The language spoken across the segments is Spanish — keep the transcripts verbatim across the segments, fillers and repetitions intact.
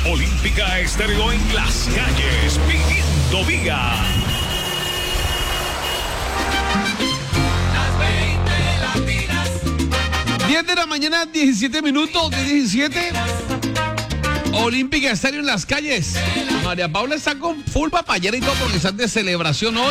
Olímpica Estéreo en las calles, pidiendo vida. diez de la mañana, diecisiete minutos, de diecisiete. Olímpica Estéreo en las calles. María Paula está con full papayera y todo porque están de celebración hoy.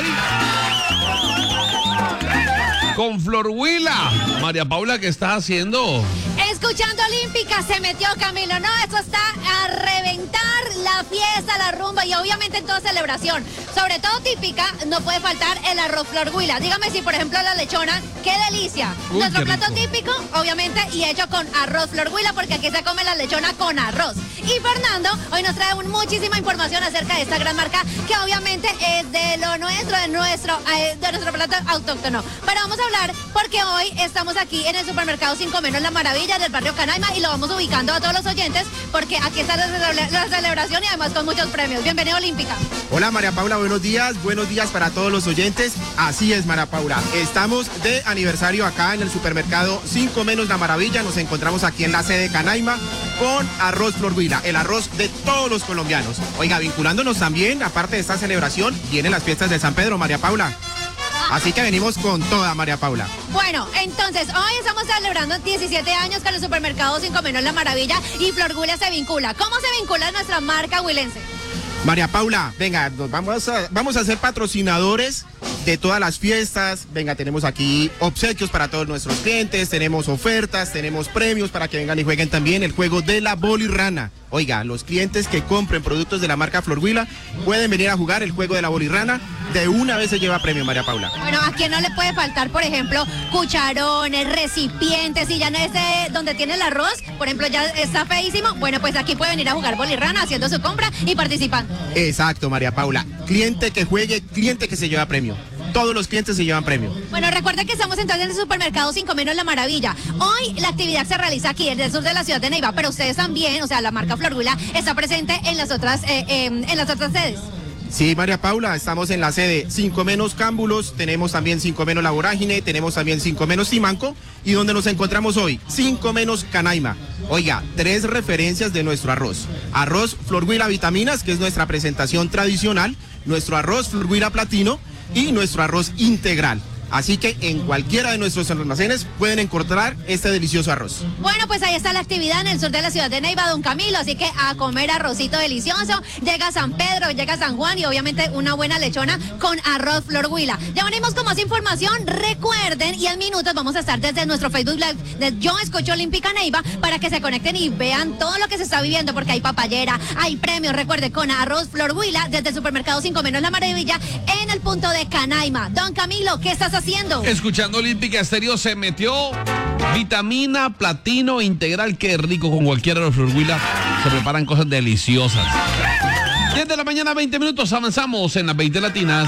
Con Flor Huila. María Paula, ¿qué estás haciendo? Escuchando Olímpica, se metió Camilo. No, eso está a reventar la fiesta, la rumba y obviamente en toda celebración. Sobre todo típica, no puede faltar el arroz Flor Huila. Dígame si, por ejemplo, la lechona, qué delicia. Uy, Nuestro qué plato rico. típico, obviamente, y hecho con arroz Flor Huila, porque aquí se come la lechona con arroz. Y Fernando hoy nos trae un, muchísima información acerca de esta gran marca, que obviamente es de lo nuestro, de nuestro, eh, de nuestro plato autóctono. Pero vamos a hablar porque hoy estamos aquí en el supermercado Cinco Menos La Maravilla del barrio Canaima y lo vamos ubicando a todos los oyentes porque aquí está la, cele- la celebración y además con muchos premios. Bienvenido Olímpica. Hola María Paula, buenos días, buenos días para todos los oyentes. Así es María Paula, estamos de aniversario acá en el supermercado Cinco Menos La Maravilla. Nos encontramos aquí en la sede Canaima con arroz Flor Huila, el arroz de todos los colombianos. Oiga, vinculándonos también, aparte de esta celebración, vienen las fiestas de San Pedro, María Paula. Así que venimos con toda, María Paula. Bueno, entonces, hoy estamos celebrando diecisiete años con el supermercado Cinco Menos La Maravilla y Flor Huila se vincula. ¿Cómo se vincula nuestra marca huilense? María Paula, venga, nos vamos a, vamos a ser patrocinadores de todas las fiestas. Venga, tenemos aquí obsequios para todos nuestros clientes, tenemos ofertas, tenemos premios para que vengan y jueguen también el juego de la bolirrana. Oiga, los clientes que compren productos de la marca Flor Huila pueden venir a jugar el juego de la bolirrana. De una vez se lleva premio, María Paula. Bueno, ¿a quién no le puede faltar, por ejemplo, cucharones, recipientes? Y ya no es eh, donde tiene el arroz, por ejemplo, ya está feísimo. Bueno, pues aquí puede venir a jugar bolirrana haciendo su compra y participando. Exacto, María Paula. Cliente que juegue, cliente que se lleva premio. Todos los clientes se llevan premio. Bueno, recuerda que estamos entonces en el supermercado Cinco Menos La Maravilla. Hoy la actividad se realiza aquí en el sur de la ciudad de Neiva, pero ustedes también, o sea, la marca Flor Huila está presente en las otras, eh, eh, en las otras sedes. Sí, María Paula, estamos en la sede Cinco Menos Cámbulos, tenemos también Cinco Menos La Vorágine, tenemos también Cinco Menos Simanco y donde nos encontramos hoy, Cinco Menos Canaima. Oiga, tres referencias de nuestro arroz. Arroz Flor Huila Vitaminas, que es nuestra presentación tradicional, nuestro arroz Flor Huila Platino y nuestro arroz integral. Así que en cualquiera de nuestros almacenes pueden encontrar este delicioso arroz. Bueno, pues ahí está la actividad en el sur de la ciudad de Neiva, Don Camilo, así que a comer arrocito delicioso. Llega San Pedro, llega San Juan y obviamente una buena lechona con arroz Flor Huila. Ya venimos con más información, recuerden, y en minutos vamos a estar desde nuestro Facebook Live de Yo Escucho Olímpica Neiva para que se conecten y vean todo lo que se está viviendo porque hay papayera, hay premios, recuerden, con arroz Flor Huila desde el supermercado Cinco Menos La Maravilla en el punto de Canaima. Don Camilo, ¿qué estás haciendo? Escuchando Olímpica Estéreo se metió vitamina, platino, integral. Qué rico, con cualquiera de los Flor Huila se preparan cosas deliciosas. diez de la mañana, veinte minutos, avanzamos en las veinte latinas.